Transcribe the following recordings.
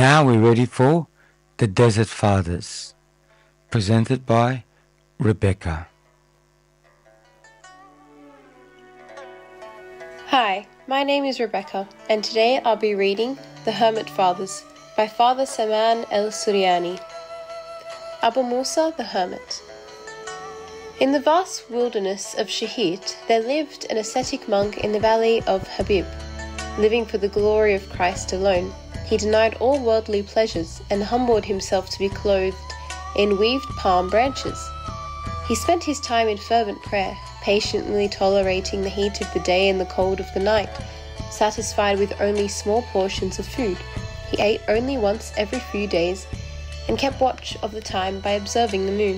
Now we're ready for The Desert Fathers, presented by Rebecca. Hi, my name is Rebecca, and today I'll be reading The Hermit Fathers by Father Saman el-Suryani. Abu Musa the Hermit. In the vast wilderness of Shahid, there lived an ascetic monk in the valley of Habib. Living for the glory of Christ alone, he denied all worldly pleasures and humbled himself to be clothed in weaved palm branches. He spent his time in fervent prayer, patiently tolerating the heat of the day and the cold of the night, satisfied with only small portions of food. He ate only once every few days and kept watch of the time by observing the moon.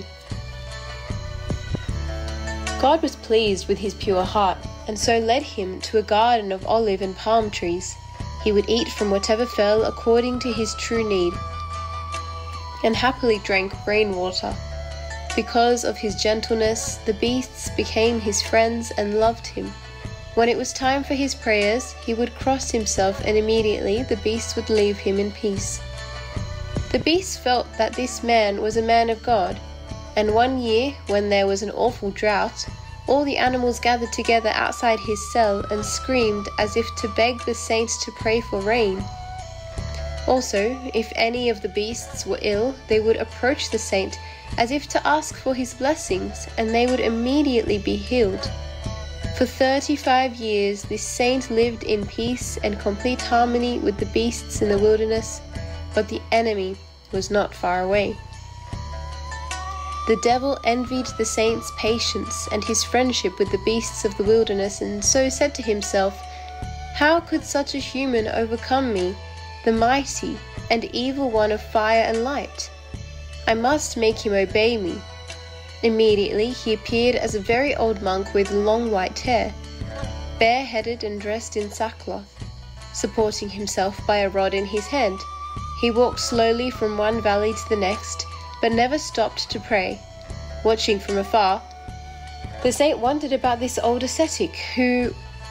God was pleased with his pure heart, and so led him to a garden of olive and palm trees. He would eat from whatever fell according to his true need, and happily drank rainwater. Because of his gentleness, the beasts became his friends and loved him. When it was time for his prayers, he would cross himself, and immediately the beasts would leave him in peace. The beasts felt that this man was a man of God, and one year, when there was an awful drought, all the animals gathered together outside his cell and screamed as if to beg the saints to pray for rain. Also, if any of the beasts were ill, they would approach the saint as if to ask for his blessings, and they would immediately be healed. For 35 years, this saint lived in peace and complete harmony with the beasts in the wilderness, but the enemy was not far away. The devil envied the saint's patience and his friendship with the beasts of the wilderness, and so said to himself, "How could such a human overcome me, the mighty and evil one of fire and light? I must make him obey me." Immediately he appeared as a very old monk with long white hair, bareheaded and dressed in sackcloth. Supporting himself by a rod in his hand, he walked slowly from one valley to the next, but never stopped to pray. Watching from afar, the saint wondered about this old ascetic, who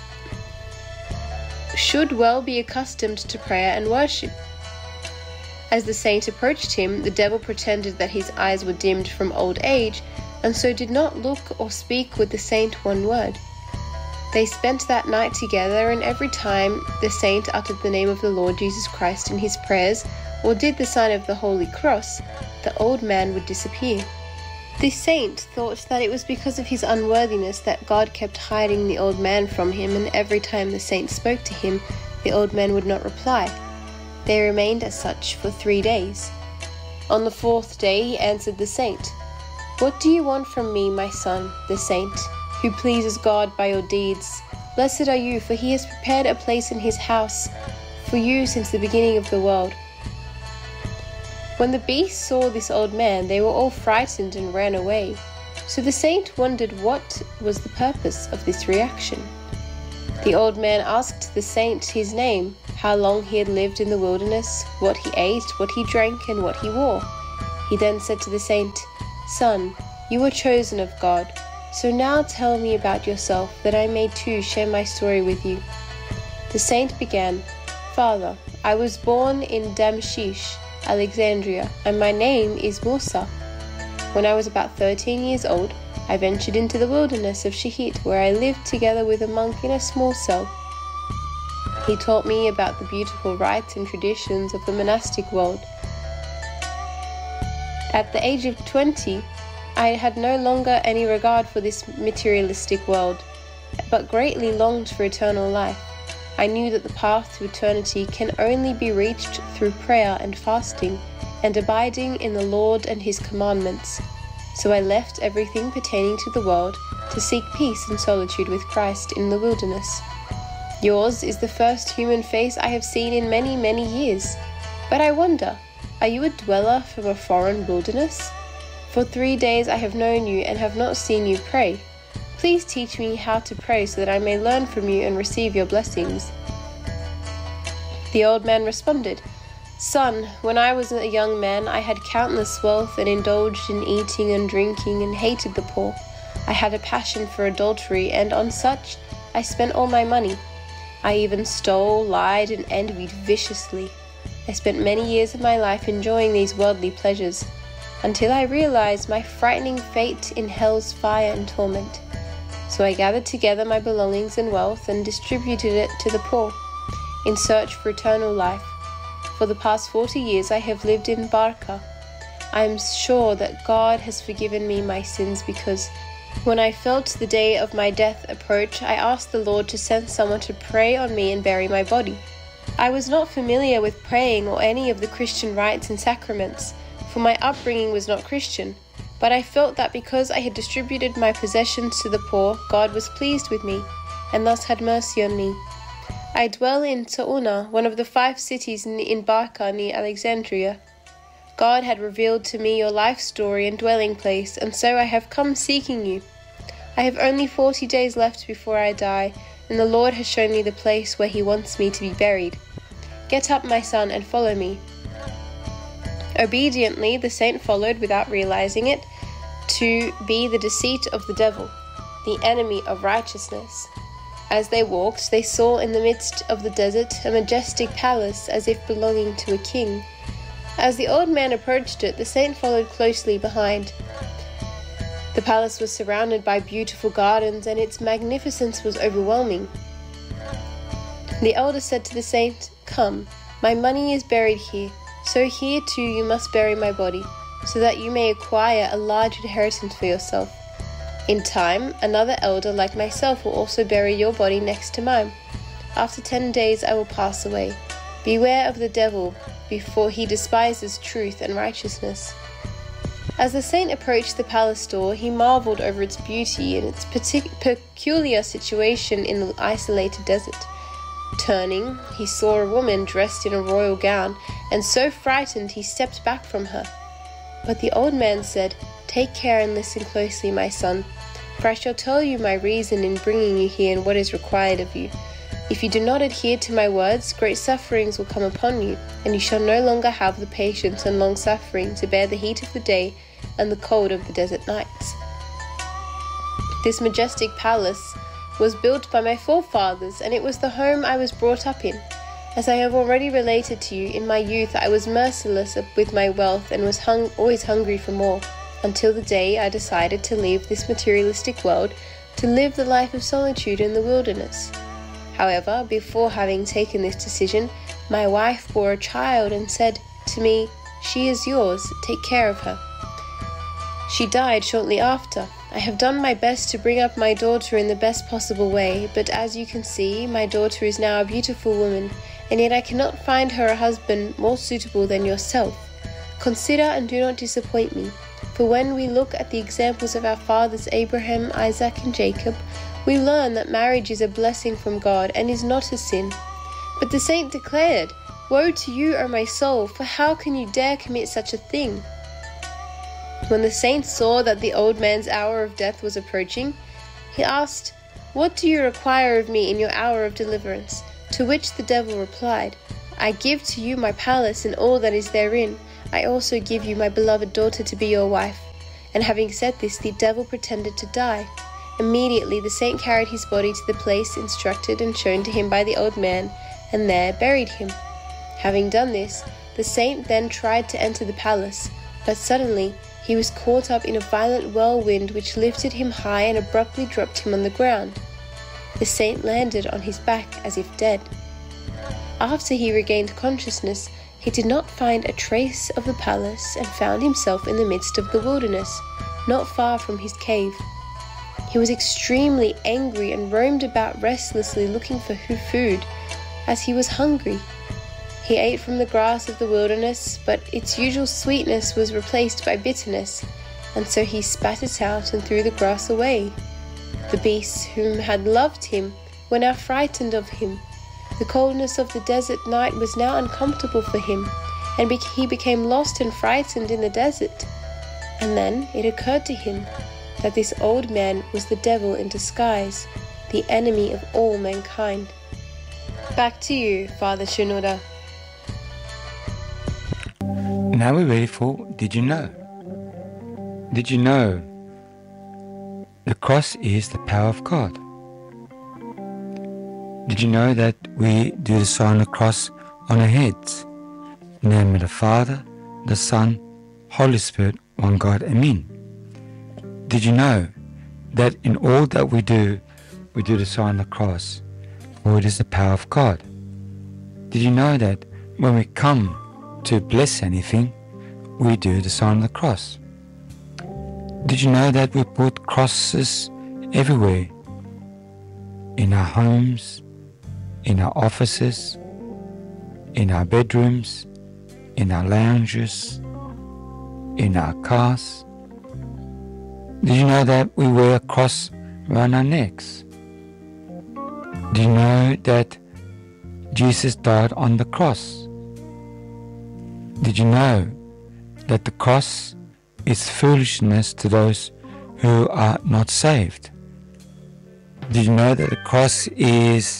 should well be accustomed to prayer and worship. As the saint approached him, the devil pretended that his eyes were dimmed from old age, and so did not look or speak with the saint one word. They spent that night together, and every time the saint uttered the name of the Lord Jesus Christ in his prayers, or did the sign of the Holy Cross, the old man would disappear. This saint thought that it was because of his unworthiness that God kept hiding the old man from him, and every time the saint spoke to him, the old man would not reply. They remained as such for 3 days. On the 4th day he answered the saint, "What do you want from me, my son, the saint, who pleases God by your deeds? Blessed are you, for he has prepared a place in his house for you since the beginning of the world." When the beasts saw this old man, they were all frightened and ran away. So the saint wondered what was the purpose of this reaction. The old man asked the saint his name, how long he had lived in the wilderness, what he ate, what he drank, and what he wore. He then said to the saint, "Son, you were chosen of God, so now tell me about yourself, that I may too share my story with you." The saint began, "Father, I was born in Damshish, Alexandria, and my name is Musa. When I was about 13 years old, I ventured into the wilderness of Shahid, where I lived together with a monk in a small cell. He taught me about the beautiful rites and traditions of the monastic world. At the age of 20, I had no longer any regard for this materialistic world, but greatly longed for eternal life. I knew that the path to eternity can only be reached through prayer and fasting, and abiding in the Lord and his commandments. So I left everything pertaining to the world to seek peace and solitude with Christ in the wilderness. Yours is the first human face I have seen in many, many years. But I wonder, are you a dweller from a foreign wilderness? For 3 days I have known you and have not seen you pray. Please teach me how to pray so that I may learn from you and receive your blessings." The old man responded, "Son, when I was a young man, I had countless wealth and indulged in eating and drinking and hated the poor. I had a passion for adultery, and on such I spent all my money. I even stole, lied, and envied viciously. I spent many years of my life enjoying these worldly pleasures, until I realized my frightening fate in hell's fire and torment. So I gathered together my belongings and wealth and distributed it to the poor, in search for eternal life. For the past 40 years I have lived in Barca. I am sure that God has forgiven me my sins, because when I felt the day of my death approach, I asked the Lord to send someone to pray on me and bury my body. I was not familiar with praying or any of the Christian rites and sacraments, for my upbringing was not Christian, but I felt that because I had distributed my possessions to the poor, God was pleased with me, and thus had mercy on me. I dwell in Sauna, one of the 5 cities in Barca near Alexandria. God had revealed to me your life story and dwelling place, and so I have come seeking you. I have only 40 days left before I die, and the Lord has shown me the place where He wants me to be buried. Get up, my son, and follow me." Obediently, the saint followed without realizing it, to be the deceit of the devil, the enemy of righteousness. As they walked, they saw in the midst of the desert a majestic palace, as if belonging to a king. As the old man approached it, the saint followed closely behind. The palace was surrounded by beautiful gardens, and its magnificence was overwhelming. The elder said to the saint, "Come, my money is buried here, so here too you must bury my body, so that you may acquire a large inheritance for yourself. In time, another elder like myself will also bury your body next to mine. After 10 days I will pass away. Beware of the devil, before he despises truth and righteousness." As the saint approached the palace door, he marveled over its beauty and its peculiar situation in the isolated desert. Turning, he saw a woman dressed in a royal gown, and so frightened he stepped back from her. But the old man said, "Take care and listen closely, my son, for I shall tell you my reason in bringing you here and what is required of you. If you do not adhere to my words, great sufferings will come upon you, and you shall no longer have the patience and long suffering to bear the heat of the day and the cold of the desert nights." This majestic palace was built by my forefathers, and it was the home I was brought up in. As I have already related to you, in my youth I was merciless with my wealth and was always hungry for more, until the day I decided to leave this materialistic world to live the life of solitude in the wilderness. However, before having taken this decision, my wife bore a child and said to me, "She is yours, take care of her." She died shortly after. I have done my best to bring up my daughter in the best possible way, but as you can see, my daughter is now a beautiful woman, and yet I cannot find her a husband more suitable than yourself. Consider and do not disappoint me, for when we look at the examples of our fathers Abraham, Isaac, and Jacob, we learn that marriage is a blessing from God and is not a sin. But the saint declared, "Woe to you, O my soul, for how can you dare commit such a thing?" When the saint saw that the old man's hour of death was approaching, he asked, "What do you require of me in your hour of deliverance?" To which the devil replied, "I give to you my palace and all that is therein. I also give you my beloved daughter to be your wife." And having said this, the devil pretended to die. Immediately the saint carried his body to the place instructed and shown to him by the old man, and there buried him. Having done this, the saint then tried to enter the palace, but suddenly he was caught up in a violent whirlwind which lifted him high and abruptly dropped him on the ground. The saint landed on his back as if dead. After he regained consciousness, he did not find a trace of the palace and found himself in the midst of the wilderness, not far from his cave. He was extremely angry and roamed about restlessly looking for food, as he was hungry. He ate from the grass of the wilderness, but its usual sweetness was replaced by bitterness, and so he spat it out and threw the grass away. The beasts whom had loved him were now frightened of him. The coldness of the desert night was now uncomfortable for him, and he became lost and frightened in the desert. And then it occurred to him that this old man was the devil in disguise, the enemy of all mankind. Back to you, Father Shenouda. Now we're ready for Did You Know? Did you know the cross is the power of God? Did you know that we do the sign of the cross on our heads? In the name of the Father, the Son, Holy Spirit, one God, Amen. Did you know that in all that we do the sign of the cross, for it is the power of God? Did you know that when we come to bless anything, we do the sign of the cross? Did you know that we put crosses everywhere? In our homes, in our offices, in our bedrooms, in our lounges, in our cars. Did you know that we wear a cross around our necks? Do you know that Jesus died on the cross? Did you know that the cross is foolishness to those who are not saved? Did you know that the cross is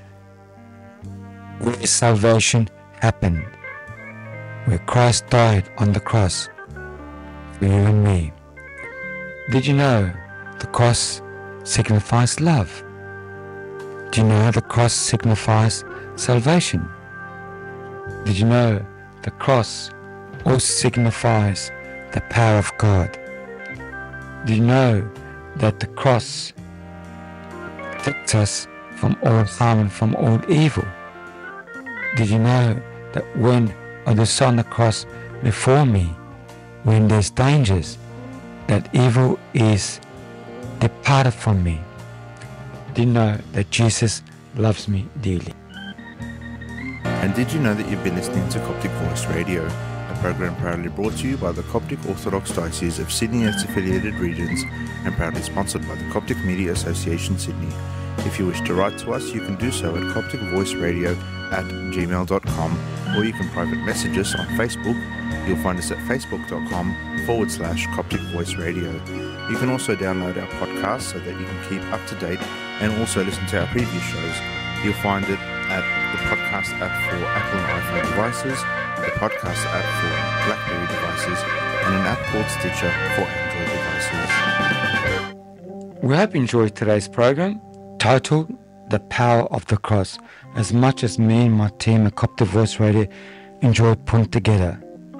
where salvation happened, where Christ died on the cross for you and me? Did you know the cross signifies love? Do you know the cross signifies salvation? Did you know the cross also signifies the power of God? Did you know that the cross protects us from all harm and from all evil? Did you know that when I saw on the cross before me, when there's dangers, that evil is departed from me? Did you know that Jesus loves me dearly? And did you know that you've been listening to Coptic Voice Radio, a program proudly brought to you by the Coptic Orthodox Diocese of Sydney and its affiliated regions, and proudly sponsored by the Coptic Media Association Sydney. If you wish to write to us, you can do so at copticvoiceradio@gmail.com, or you can private message us on Facebook. You'll find us at facebook.com/Coptic Voice Radio. You can also download our podcast so that you can keep up to date and also listen to our previous shows. You'll find it at the podcast app for Apple and iPhone devices, the podcast app for BlackBerry devices, and an app called Stitcher for Android devices. We hope you enjoyed today's program titled The Power of the Cross, as much as me and my team at Coptic Voice Radio enjoyed putting together.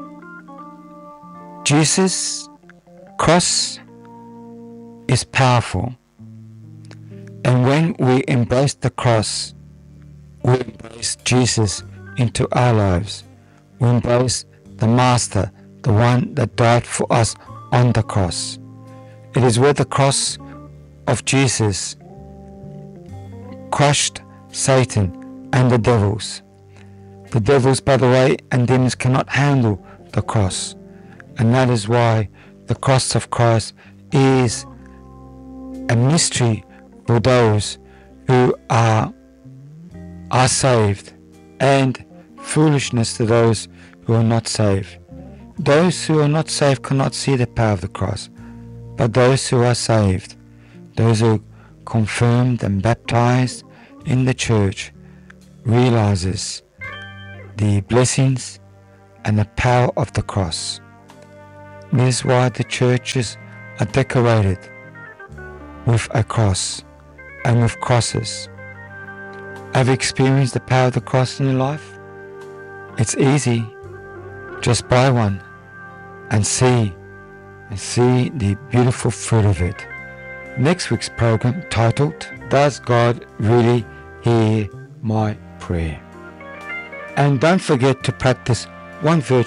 Jesus' cross is powerful, and when we embrace the cross, we embrace Jesus into our lives. We embrace the Master, the one that died for us on the cross. It is where the cross of Jesus crushed Satan and the devils. The devils, by the way, and demons cannot handle the cross. And that is why the cross of Christ is a mystery for those who are saved, and foolishness to those who are not saved. Those who are not saved cannot see the power of the cross, but those who are saved, those who are confirmed and baptized in the church, realizes the blessings and the power of the cross. This is why the churches are decorated with a cross and with crosses. Have you experienced the power of the cross in your life? It's easy. Just buy one and see the beautiful fruit of it. Next week's program titled, Does God Really Hear My Prayer? And don't forget to practice one virtue